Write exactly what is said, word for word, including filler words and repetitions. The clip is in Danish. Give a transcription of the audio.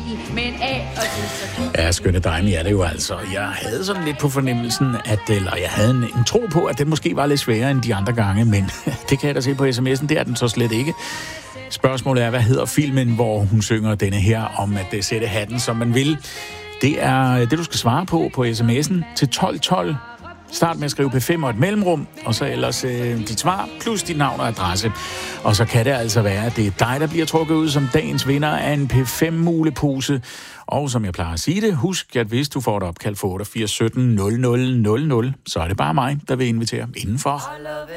med en A, og det er så fint. Ja, skønne dig, er det jo altså. Jeg havde sådan lidt på fornemmelsen, at, eller jeg havde en, en tro på, at den måske var lidt sværere end de andre gange, men det kan jeg da se på sms'en, det er den så slet ikke. Spørgsmålet er, hvad hedder filmen, hvor hun synger denne her om at sætte hatten, som man vil. Det er det, du skal svare på på sms'en til tolv tolv. Start med at skrive P fem og et mellemrum, og så ellers øh, dit svar, plus dit navn og adresse. Og så kan det altså være, at det er dig, der bliver trukket ud som dagens vinder af en P fem mulepose. Og som jeg plejer at sige det, husk, at hvis du får et opkald for otteogfirs sytten nul nul nul nul, så er det bare mig, der vil invitere indenfor.